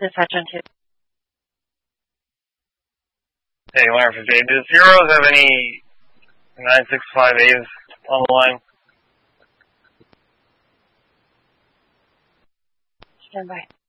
Dispatch on 2. Hey, Alarm 58. Does Heroes have any 965As on the line? Stand by.